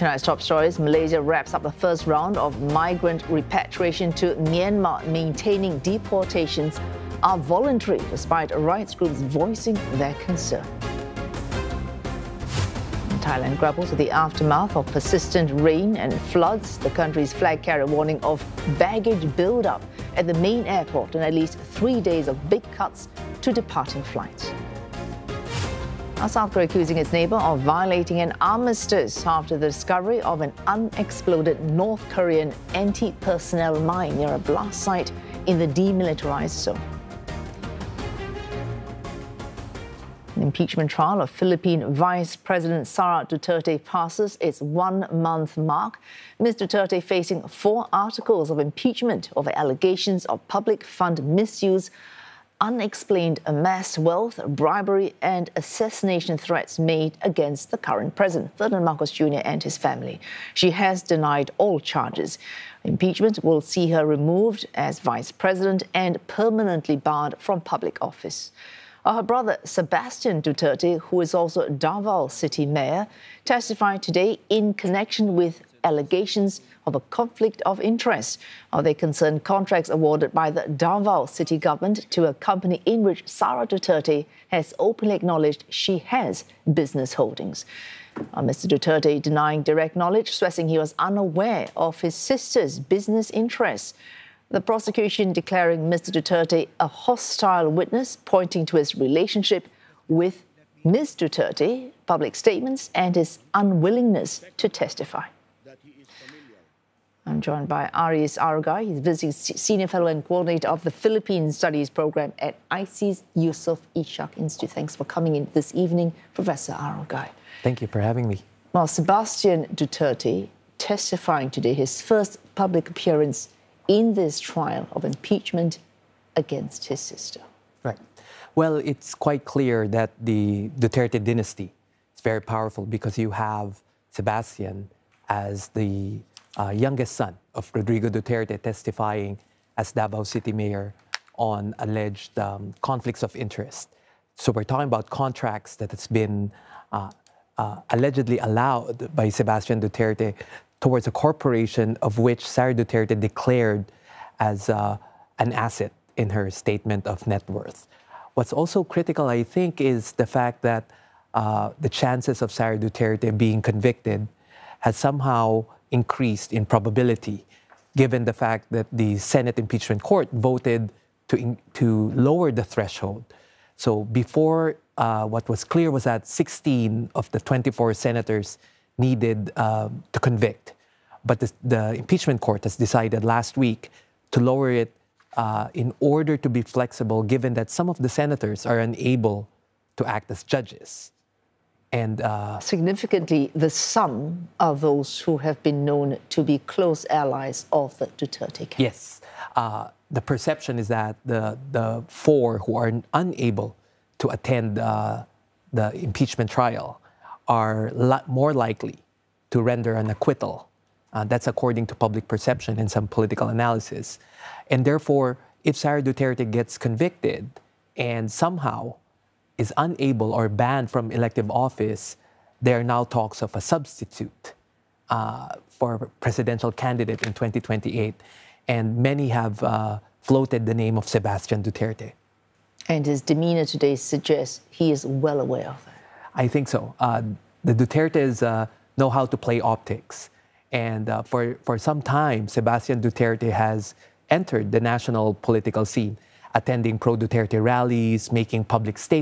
Tonight's top stories: Malaysia wraps up the first round of migrant repatriation to Myanmar, maintaining deportations are voluntary despite rights groups voicing their concern. Thailand grapples with the aftermath of persistent rain and floods. The country's flag carrier warning of baggage build-up at the main airport and at least 3 days of big cuts to departing flights. South Korea accusing its neighbor of violating an armistice after the discovery of an unexploded North Korean anti-personnel mine near a blast site in the demilitarized zone. The impeachment trial of Philippine Vice President Sara Duterte passes its 1-month mark. Ms. Duterte facing 4 articles of impeachment over allegations of public fund misuse, unexplained amassed wealth, bribery and assassination threats made against the current president, Ferdinand Marcos Jr. and his family. She has denied all charges. Impeachment will see her removed as vice president and permanently barred from public office. Her brother, Sebastian Duterte, who is also Davao City Mayor, testified today in connection with allegations of a conflict of interest. They concern contracts awarded by the Davao City government to a company in which Sara Duterte has openly acknowledged she has business holdings. Mr. Duterte denying direct knowledge, stressing he was unaware of his sister's business interests. The prosecution declaring Mr. Duterte a hostile witness, pointing to his relationship with Ms. Duterte, public statements, and his unwillingness to testify. I'm joined by Aris Arugai. He's visiting senior fellow and coordinator of the Philippine Studies program at ISEAS Yusof Ishak Institute. Thanks for coming in this evening, Professor Arugai. Thank you for having me. Well, Sebastian Duterte testifying today, his first public appearance in this trial of impeachment against his sister. Right. Well, it's quite clear that the Duterte dynasty is very powerful because you have Sebastian as the youngest son of Rodrigo Duterte testifying as Davao City Mayor on alleged conflicts of interest. So we're talking about contracts that has been allegedly allowed by Sebastian Duterte towards a corporation of which Sara Duterte declared as an asset in her statement of net worth. What's also critical, I think, is the fact that the chances of Sara Duterte being convicted has somehow increased in probability, given the fact that the Senate Impeachment Court voted to lower the threshold. So before, what was clear was that 16 of the 24 senators needed to convict. But the impeachment court has decided last week to lower it in order to be flexible, given that some of the senators are unable to act as judges. And significantly, the sum of those who have been known to be close allies of the Duterte camp. Yes. The perception is that the 4 who are unable to attend the impeachment trial are more likely to render an acquittal. That's according to public perception and some political analysis. And therefore, if Sara Duterte gets convicted and somehow is unable or banned from elective office, there are now talks of a substitute for presidential candidate in 2028. And many have floated the name of Sebastian Duterte. And his demeanor today suggests he is well aware of that. I think so. The Dutertes know how to play optics. And for some time, Sebastian Duterte has entered the national political scene, attending pro-Duterte rallies, making public statements.